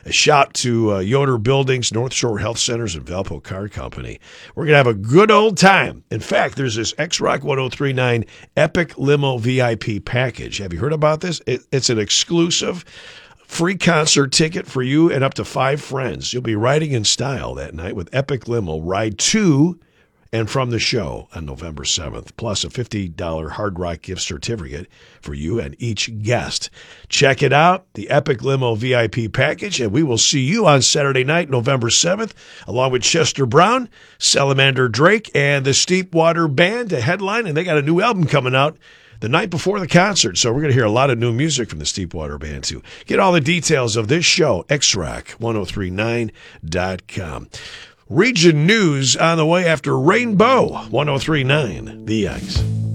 A shout to Yoder Buildings, North Shore Health Centers, and Valpo Car Company. We're going to have a good old time. In fact, there's this X-Rock 1039 Epic Limo VIP package. Have you heard about this? It's an exclusive free concert ticket for you and up to 5 friends. You'll be riding in style that night with Epic Limo. Ride to and from the show on November 7th, plus a $50 Hard Rock gift certificate for you and each guest. Check it out, the Epic Limo VIP package, and we will see you on Saturday night, November 7th, along with Chester Brown, Salamander Drake, and the Steepwater Band to headline, and they got a new album coming out the night before the concert, so we're going to hear a lot of new music from the Steepwater Band, too. Get all the details of this show, xrock1039.com. Region News on the way after Rainbow 1039, The X.